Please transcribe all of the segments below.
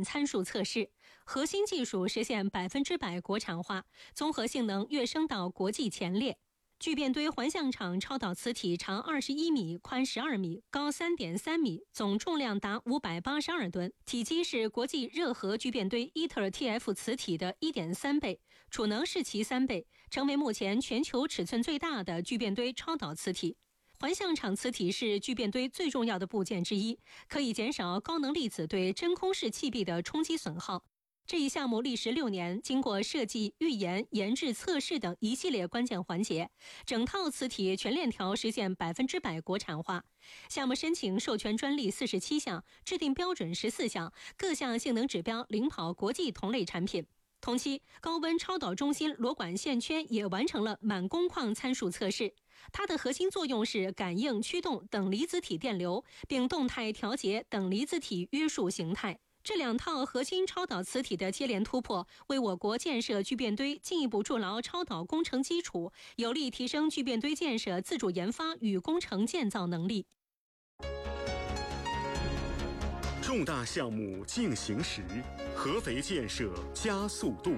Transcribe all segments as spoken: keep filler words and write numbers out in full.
面参数测试，核心技术实现百分之百国产化，综合性能跃升到国际前列。聚变堆环相场超导磁体长二十一米，宽十二米，高三点三米，总重量达五百八十二吨，体积是国际热核聚变堆 I T E R T F 磁体的 一点三倍，储能是其三倍，成为目前全球尺寸最大的聚变堆超导磁体。环相场磁体是聚变堆最重要的部件之一，可以减少高能粒子对真空式气壁的冲击损耗。这一项目历时六年，经过设计、预研、研制、测试等一系列关键环节，整套磁体全链条实现百分之百国产化。项目申请授权专利四十七项，制定标准十四项，各项性能指标领跑国际同类产品。同期，高温超导中心螺管线圈也完成了满工况参数测试。它的核心作用是感应驱动等离子体电流，并动态调节等离子体约束形态。这两套核心超导磁体的接连突破，为我国建设聚变堆进一步筑牢超导工程基础，有力提升聚变堆建设自主研发与工程建造能力。 重大项目进行时，合肥建设加速度。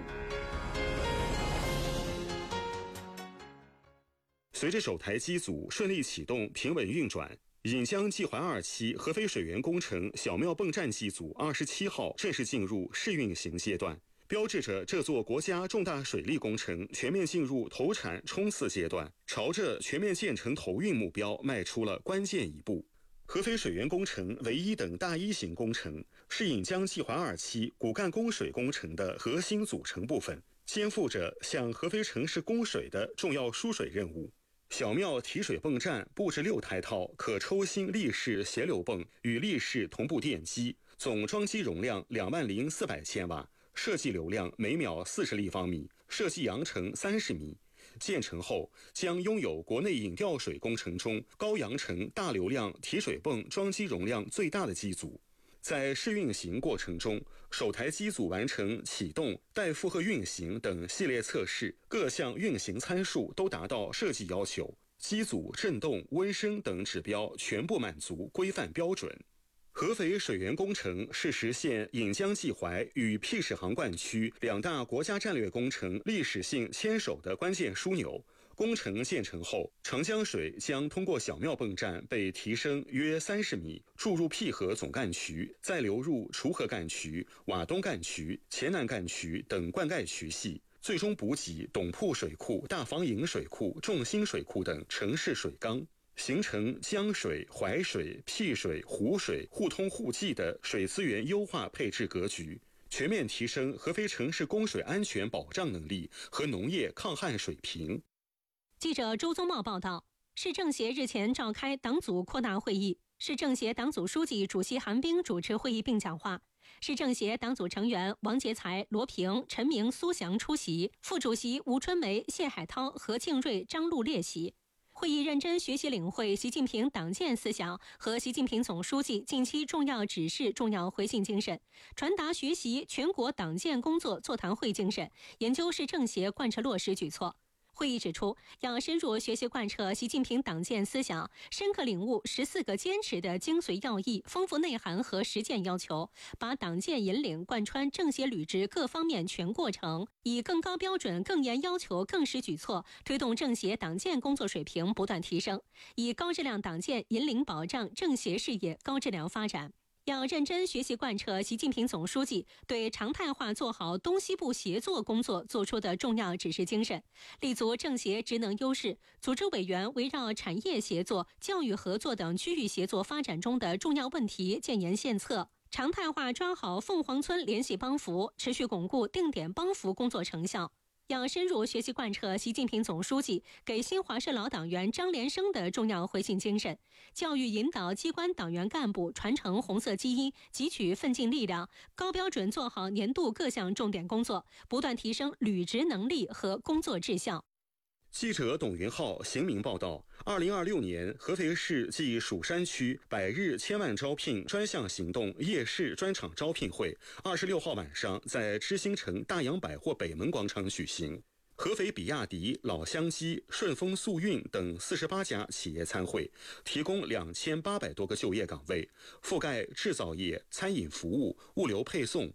随着首台机组顺利启动、平稳运转，引江济淮二期合肥水源工程小庙泵站机组二十七号正式进入试运行阶段，标志着这座国家重大水利工程全面进入投产冲刺阶段，朝着全面建成投运目标迈出了关键一步。合肥水源工程唯一等大一型工程，是引江济淮二期骨干供水工程的核心组成部分，肩负着向合肥城市供水的重要输水任务。小庙提水泵站布置六台套可抽新立式斜流泵与立式同步电机，总装机容量两万零四百千瓦，设计流量每秒四十立方米，设计扬程三十米。建成后将拥有国内引调水工程中高扬程大流量提水泵装机容量最大的机组。在试运行过程中，首台机组完成启动、待负荷运行等系列测试，各项运行参数都达到设计要求，机组振动、温升等指标全部满足规范标准。合肥水源工程是实现引江济淮与屁市航灌区两大国家战略工程历史性牵手的关键枢纽。工程建成后，长江水将通过小庙泵站被提升约三十米，注入屁河总干渠，再流入锄河干渠、瓦东干渠、黔南干渠等灌溉渠系，最终补给董铺水库、大房营水库、众兴水库等城市水缸，形成江水、淮水、屁水、湖水互通互济的水资源优化配置格局，全面提升合肥城市供水安全保障能力和农业抗旱水平。 记者周宗茂报道，市政协日前召开党组扩大会议，市政协党组书记、主席韩冰主持会议并讲话。市政协党组成员王杰才、罗平、陈明、苏翔出席，副主席吴春梅、谢海涛、何庆瑞、张璐列席。会议认真学习领会习近平党建思想和习近平总书记近期重要指示、重要回信精神，传达学习全国党建工作座谈会精神，研究市政协贯彻落实举措。会议指出，要深入学习贯彻习近平党建思想，深刻领悟十四个坚持的精髓要义、丰富内涵和实践要求，把党建引领贯穿政协履职各方面全过程，以更高标准、更严要求、更实举措，推动政协党建工作水平不断提升，以高质量党建引领保障政协事业高质量发展。要认真学习贯彻习近平总书记对常态化做好东西部协作工作作出的重要指示精神，立足政协职能优势，组织委员围绕产业协作、教育合作等区域协作发展中的重要问题建言献策，常态化抓好凤凰村联系帮扶，持续巩固定点帮扶工作成效。要深入学习贯彻习近平总书记给新华社老党员张连生的重要回信精神，教育引导机关党员干部传承红色基因，汲取奋进力量，高标准做好年度各项重点工作，不断提升履职能力和工作质效。 记者董云浩、邢明报道，二零二六年合肥市暨蜀山区百日千万招聘专项行动夜市专场招聘会，二十六号晚上在知兴城大洋百货北门广场举行。合肥比亚迪、老乡鸡、顺丰速运等四十八家企业参会，提供两千八百多个就业岗位，覆盖制造业、餐饮服务、物流配送、